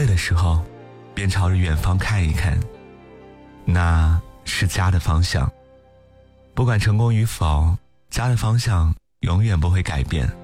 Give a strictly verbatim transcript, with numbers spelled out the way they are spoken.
累的时候，便朝着远方看一看，那是家的方向。不管成功与否，家的方向永远不会改变。